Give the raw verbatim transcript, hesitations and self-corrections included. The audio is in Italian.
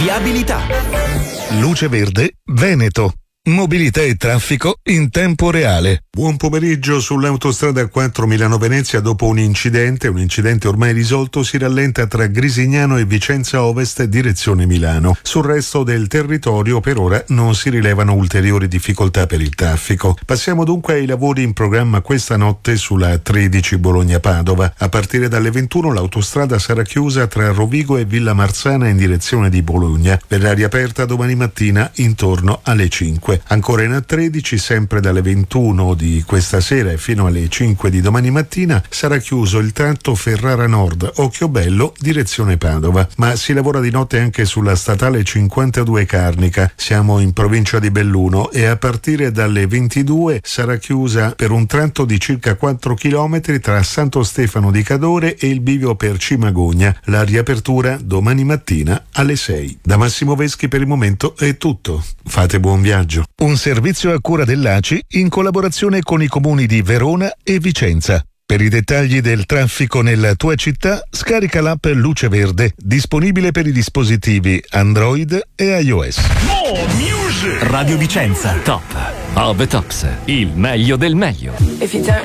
Viabilità. Luce Verde Veneto. Mobilità e traffico in tempo reale. Buon pomeriggio. Sull'autostrada quattro Milano-Venezia, dopo un incidente, un incidente ormai risolto, si rallenta tra Grisignano e Vicenza Ovest direzione Milano. Sul resto del territorio per ora non si rilevano ulteriori difficoltà per il traffico. Passiamo dunque ai lavori in programma questa notte sulla tredici Bologna-Padova. A partire dalle ventuno l'autostrada sarà chiusa tra Rovigo e Villa Marzana in direzione di Bologna. Verrà riaperta domani mattina intorno alle cinque. Ancora in A tredici, sempre dalle ventuno di questa sera e fino alle cinque di domani mattina, sarà chiuso il tratto Ferrara Nord Occhiobello direzione Padova, ma si lavora di notte anche sulla statale cinquantadue Carnica. Siamo in provincia di Belluno e a partire dalle ventidue sarà chiusa per un tratto di circa quattro chilometri tra Santo Stefano di Cadore e il bivio per Cimagogna. La riapertura domani mattina alle sei. Da Massimo Veschi per il momento è tutto. Fate buon viaggio. Un servizio a cura dell'A C I in collaborazione con i comuni di Verona e Vicenza. Per i dettagli del traffico nella tua città, scarica l'app Luce Verde, disponibile per i dispositivi Android e iOS. More music. Radio Vicenza. Top of the Tops. Il meglio del meglio. If you don't